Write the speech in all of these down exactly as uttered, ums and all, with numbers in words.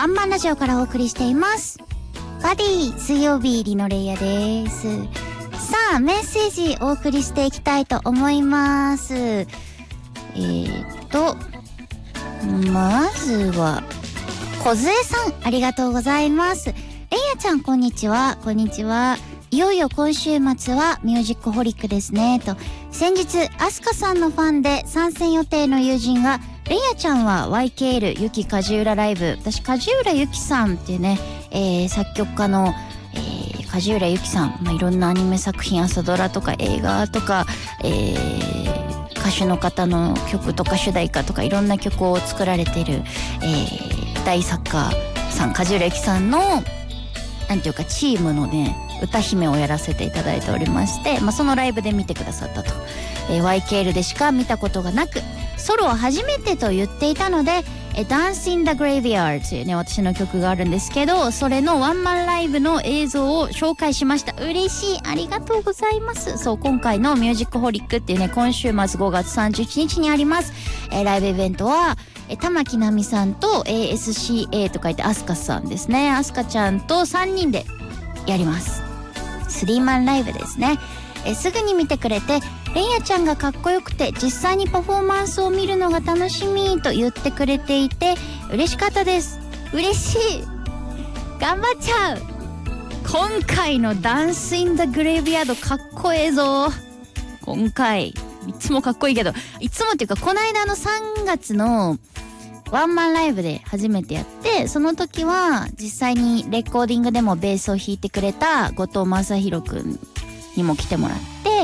ンマンラジオからお送りしています。バディ水曜日リノレイヤです。さあメッセージお送りしていきたいと思います。えーっとまずは小杖さん、ありがとうございます。レイヤちゃんこんにちは。こんにちは。いよいよ今週末はミュージックホリックですねと。先日アスカさんのファンで参戦予定の友人が、レイヤちゃんは ワイケーエル ゆき梶浦ライブ、私梶浦ゆきさんっていうね、えー、作曲家の、えー、梶浦ゆきさん、まあ、いろんなアニメ作品、朝ドラとか映画とか、えー、歌手の方の曲とか主題歌とかいろんな曲を作られている、えー、大作家さん、梶浦ゆきさんのなんていうかチームのね歌姫をやらせていただいておりまして、まあ、そのライブで見てくださったと、えー、ワイケーエル でしか見たことがなくソロは初めてと言っていたので、えー、Dance in the Graveyard というね私の曲があるんですけど、それのワンマンライブの映像を紹介しました。嬉しい、ありがとうございます。そう、今回のミュージックホリックっていうね今週末ごがつさんじゅういちにちにあります、えー、ライブイベントは玉木奈美さんと エーエスシーエー と書いてアスカさんですね。アスカちゃんとさんにんでやります。スリーマンライブですね。えすぐに見てくれて、レイヤちゃんがかっこよくて実際にパフォーマンスを見るのが楽しみと言ってくれていて嬉しかったです。嬉しい、頑張っちゃう。今回のダンスインザグレイブヤードかっこええぞ。今回いつもかっこいいけど、いつもっていうかこの間のさんがつのワンマンライブで初めてやって、その時は実際にレコーディングでもベースを弾いてくれた後藤正宏くんにも来てもらって、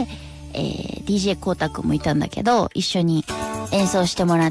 えー、ディージェー コウタくんもいたんだけど一緒に演奏してもらって、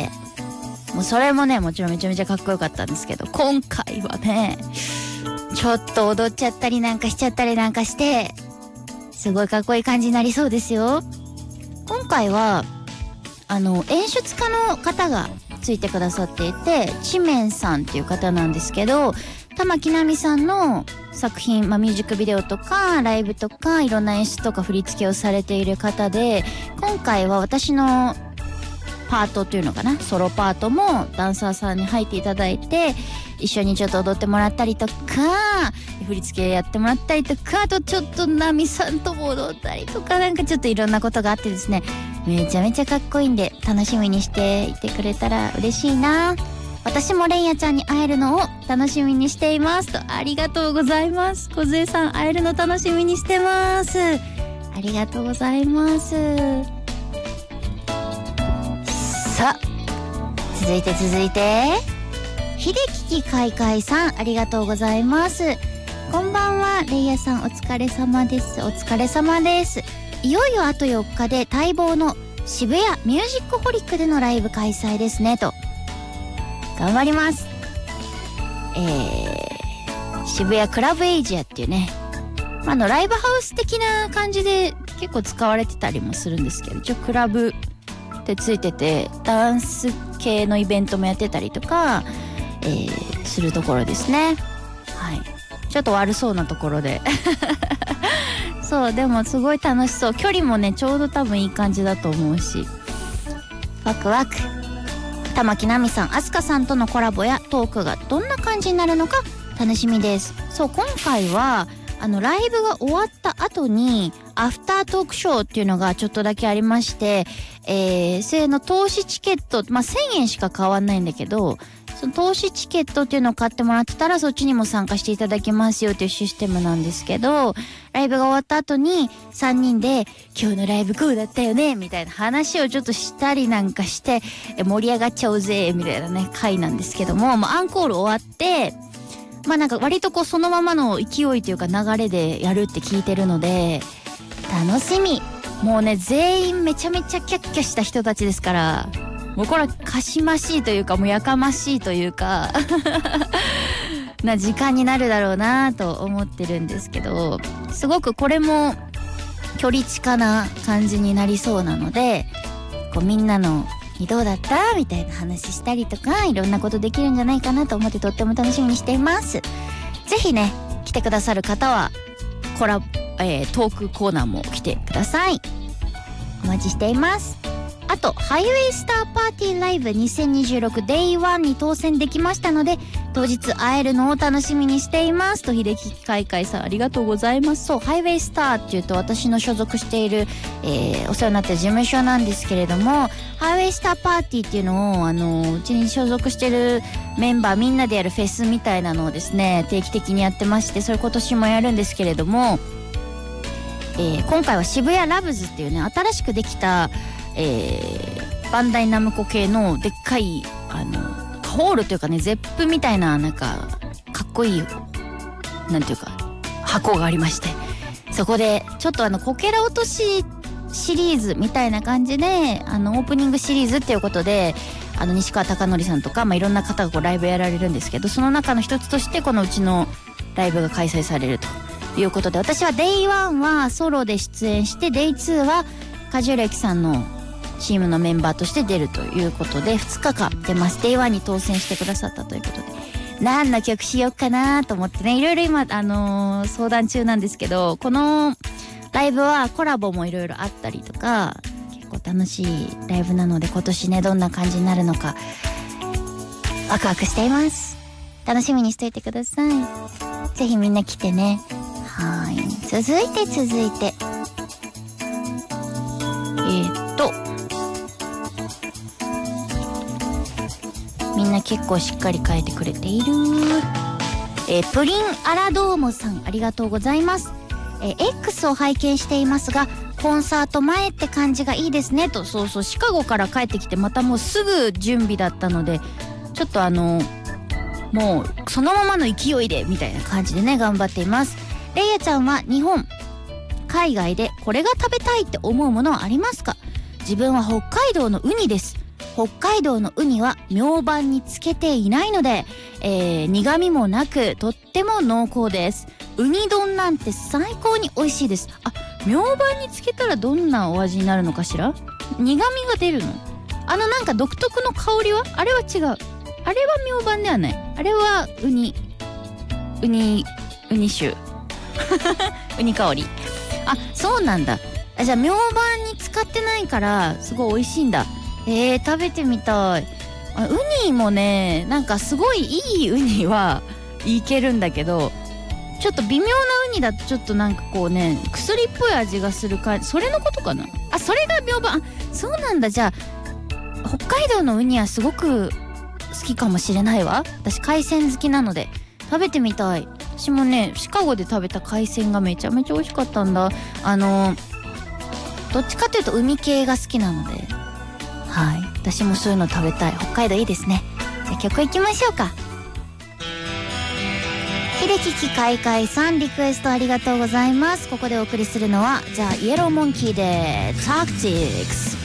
もうそれもねもちろんめちゃめちゃかっこよかったんですけど、今回はねちょっと踊っちゃったりなんかしちゃったりなんかしてすごいかっこいい感じになりそうですよ。今回はあの演出家の方がついてくださっていて、知面さんっていう方なんですけど、玉木奈美さんの作品、まあ、ミュージックビデオとかライブとかいろんな演出とか振り付けをされている方で、今回は私のパートというのかな、ソロパートもダンサーさんに入っていただいて一緒にちょっと踊ってもらったりとか振り付けやってもらったりとか、あとちょっと奈美さんとも踊ったりとか、なんかちょっといろんなことがあってですね、めちゃめちゃかっこいいんで楽しみにしていてくれたら嬉しいな。私もレイヤちゃんに会えるのを楽しみにしていますと。ありがとうございます。小杖さん、会えるの楽しみにしてます。ありがとうございます。さあ続いて続いて秀樹開会さん、ありがとうございます。こんばんは、レイヤさんお疲れ様です。お疲れ様です。いよいよあとよっかで待望の渋谷ミュージックホリックでのライブ開催ですねと。頑張ります。えー、渋谷クラブエイジアっていうね、あのライブハウス的な感じで結構使われてたりもするんですけど、一応クラブってついててダンス系のイベントもやってたりとか、えー、するところですね。はい、ちょっと悪そうなところでそうでもすごい楽しそう。距離もねちょうど多分いい感じだと思うし、ワクワク。玉木奈美さん、飛鳥さんとのコラボやトークがどんな感じになるのか楽しみです。そう、今回はあのライブが終わった後にアフタートークショーっていうのがちょっとだけありまして、えー、それの投資チケット、まあせんえんしか変わんないんだけど、その投資チケットっていうのを買ってもらってたらそっちにも参加していただけますよっていうシステムなんですけど、ライブが終わった後にさんにんで今日のライブこうだったよねみたいな話をちょっとしたりなんかして盛り上がっちゃおうぜみたいなね回なんですけども、まあ、アンコール終わってまあなんか割とこうそのままの勢いというか流れでやるって聞いてるので楽しみ。もうね全員めちゃめちゃキャッキャした人たちですから、もうこれはかしましいというかもうやかましいというかな時間になるだろうなと思ってるんですけど、すごくこれも距離近な感じになりそうなので、こうみんなのどうだったみたいな話したりとかいろんなことできるんじゃないかなと思ってとっても楽しみにしています。ぜひね来てくださる方はコラ、えー、トークコーナーも来てください。お待ちしています。 あとハイウェイスターパーティーライブにせんにじゅうろくデイワンに当選できましたので、当日会えるのを楽しみにしていますと、秀樹海海さんありがとうございます。そう、ハイウェイスターっていうと私の所属している、えー、お世話になっている事務所なんですけれども、ハイウェイスターパーティーっていうのをあのうちに所属しているメンバーみんなでやるフェスみたいなのをですね定期的にやってまして、それ今年もやるんですけれども、えー、今回は渋谷ラブズっていうね新しくできた、えー、バンダイナムコ系のでっかいあのホールというかね、ゼップみたいななんかかっこいいなんていうか箱がありまして、そこでちょっとあのこけら落としシリーズみたいな感じで、あのオープニングシリーズっていうことで、あの西川貴教さんとか、まあ、いろんな方がこうライブやられるんですけど、その中の一つとしてこのうちのライブが開催されるということで、私はデイワンはソロで出演して、デイツーはカジュレキさんのチームのメンバーとして出るということでふつかかん出ます。デイワンに当選してくださったということで、何の曲しようかなと思ってね、いろいろ今、あのー、相談中なんですけど、このライブはコラボもいろいろあったりとか、結構楽しいライブなので、今年ねどんな感じになるのかワクワクしています。楽しみにしておいてください。ぜひみんな来てね。はい、続いて続いてえー、っとみんな結構しっかり書いてくれている。えー、プリンアラドーモさんありがとうございます。えー、X を拝見していますが、コンサート前って感じがいいですねと。そうそう、シカゴから帰ってきてまたもうすぐ準備だったので、ちょっとあのもうそのままの勢いでみたいな感じでね頑張っています。レイヤちゃんは日本海外でこれが食べたいって思うものはありますか？自分は北海道のウニです。北海道のウニは明板につけていないので、えー、苦味もなくとっても濃厚です。ウニ丼なんて最高に美味しいです。あ、明板につけたらどんなお味になるのかしら？苦味が出るの？あのなんか独特の香りは？あれは違う。あれは明板ではない。あれはウニウニウニ酒ウニ香り。あ、そうなんだ。あ、じゃあ明板に使ってないからすごい美味しいんだ。えー、食べてみたい。あ、ウニもね、なんかすごいいいウニはいけるんだけど、ちょっと微妙なウニだとちょっとなんかこうね、薬っぽい味がする感じ。それのことかな。あ、それが明板。あ、そうなんだ。じゃあ北海道のウニはすごく好きかもしれないわ。私海鮮好きなので食べてみたい。私もねシカゴで食べた海鮮がめちゃめちゃ美味しかったんだ。あのどっちかというと海系が好きなので、はい、私もそういうの食べたい。北海道いいですね。じゃあ曲いきましょうか。秀樹機開会さんリクエストありがとうございます。ここでお送りするのはじゃあイエローモンキーでタクティクス。